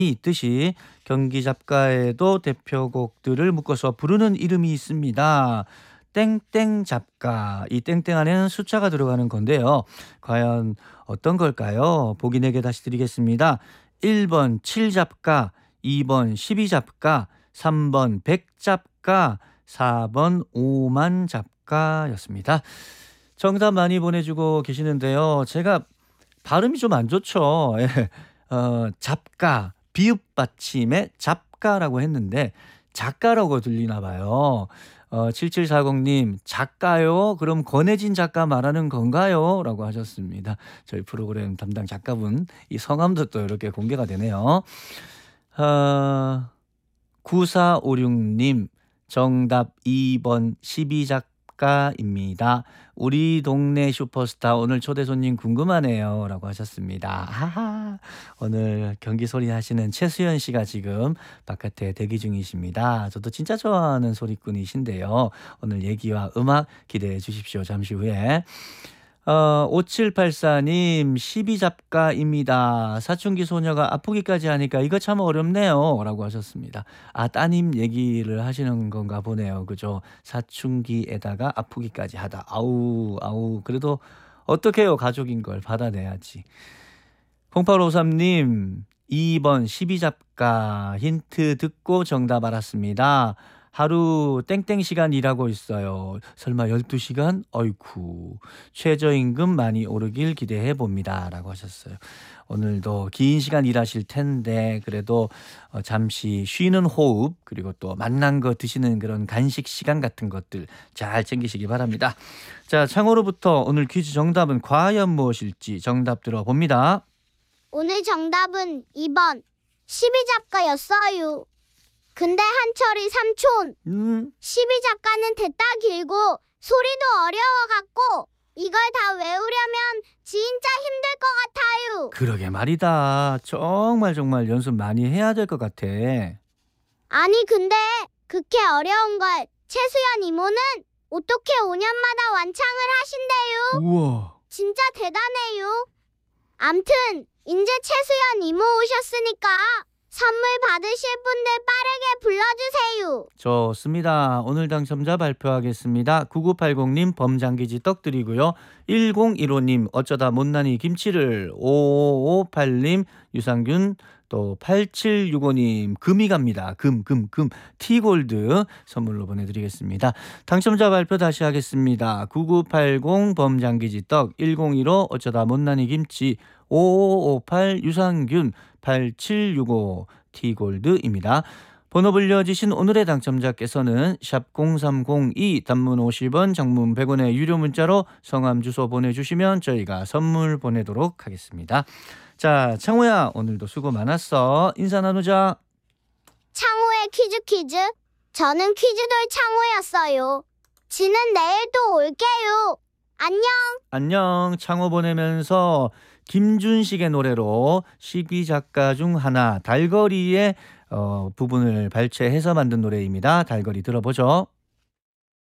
있듯이 경기 잡가에도 대표곡들을 묶어서 부르는 이름이 있습니다. 땡땡 잡가. 이 땡땡 안에는 숫자가 들어가는 건데요. 과연 어떤 걸까요? 보기 4개 다시 드리겠습니다. 1번 7잡가, 2번 12잡가, 3번 100잡가, 4번 5만 잡가였습니다. 정답 많이 보내주고 계시는데요. 제가 발음이 좀 안 좋죠. 예. 잡가, 비읍 받침에 잡가라고 했는데 작가라고 들리나 봐요. 7740님, 작가요? 그럼 권혜진 작가 말하는 건가요? 라고 하셨습니다. 저희 프로그램 담당 작가분, 이 성함도 또 이렇게 공개가 되네요. 9456님, 정답 2번 12작가입니다. 우리 동네 슈퍼스타 오늘 초대 손님 궁금하네요. 라고 하셨습니다. 하하, 오늘 경기 소리 하시는 최수연 씨가 지금 바깥에 대기 중이십니다. 저도 진짜 좋아하는 소리꾼이신데요. 오늘 얘기와 음악 기대해 주십시오. 잠시 후에. 5784님 12잡가입니다. 사춘기 소녀가 아프기까지 하니까 이거 참 어렵네요. 라고 하셨습니다. 따님 얘기를 하시는 건가 보네요. 그죠? 사춘기에다가 아프기까지 하다. 아우 그래도 어떡해요. 가족인 걸 받아내야지. 0853님 2번 12잡가 힌트 듣고 정답 알았습니다. 하루 땡땡 시간 일하고 있어요. 설마 12시간? 어이쿠. 최저임금 많이 오르길 기대해 봅니다. 라고 하셨어요. 오늘도 긴 시간 일하실 텐데 그래도 잠시 쉬는 호흡 그리고 또 맛난 거 드시는 그런 간식 시간 같은 것들 잘 챙기시기 바랍니다. 자, 창호로부터 오늘 퀴즈 정답은 과연 무엇일지 정답 들어봅니다. 오늘 정답은 2번 12잡가였어요. 근데 한철이 삼촌 12잡가는 됐다 길고 소리도 어려워갖고 이걸 다 외우려면 진짜 힘들 것 같아요. 그러게 말이다. 정말 연습 많이 해야 될 것 같아. 아니 근데 그렇게 어려운 걸 최수연 이모는 어떻게 5년마다 완창을 하신대요. 우와. 진짜 대단해요. 암튼 이제 최수연 이모 오셨으니까 선물 받으실 분들 빠르게 불러주세요. 좋습니다. 오늘 당첨자 발표하겠습니다. 9980님 범장기지 떡 드리고요. 1015님 어쩌다 못난이 김치를, 5558님 유산균, 또 8765님 금이 갑니다. 금 티골드 선물로 보내드리겠습니다. 당첨자 발표 다시 하겠습니다. 9980 범장기지 떡, 1015 어쩌다 못난이 김치, 5558 유산균, 8765 티골드입니다. 번호 불려주신 오늘의 당첨자께서는 샵 0302 단문 50원 장문 100원의 유료 문자로 성함 주소 보내주시면 저희가 선물 보내도록 하겠습니다. 자, 창호야 오늘도 수고 많았어. 인사 나누자. 창호의 퀴즈. 저는 퀴즈돌 창호였어요. 지는 내일 또 올게요. 안녕. 안녕. 창호 보내면서 김준식의 노래로 시기 작가 중 하나 달거리의 부분을 발췌해서 만든 노래입니다. 달거리 들어보죠.